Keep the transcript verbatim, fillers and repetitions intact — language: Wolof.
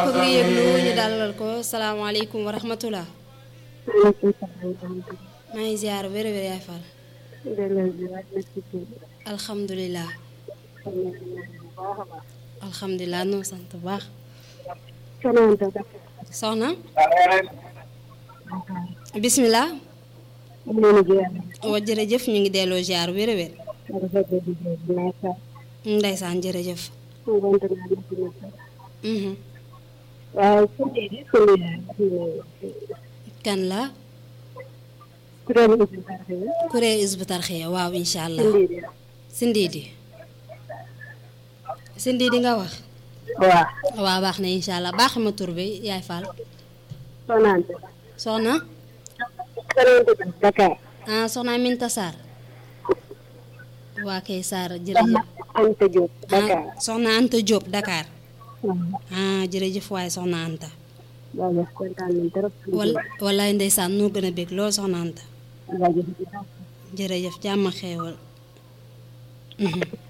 ko ngi yëglu ñu dalal ko salaamaaleykum wa rahmatullah. maa ngi ziar wér wér yaay Fall. alhamdulilah. alhamdulilah noo sant bu baax. soxna. bisimilah. wa jërëjëf ñu ngi delloo ziar wér wér. ndeysaan jërëjëf. waaw kan la. kuréel Hizbut Tarqiyyah waaw incha allah. Sindiidi. Sindiidi nga wax. waaw. waaw baax na incha allah baax ma tur bi yaay Fall. Soxna Anta. soxna. Dakar. ah soxna Aminta Sarr. waa kay Sarr jërëjëf. Anta Diop Dakar. ah soxna Anta Diop Dakar. ah jërëjëf waaye soxna Anta. waaw kontaan nañ trop. wal wallaay ndeysaan noo gën a bég lool soxna Anta. jërëjëf jàmm xeewal.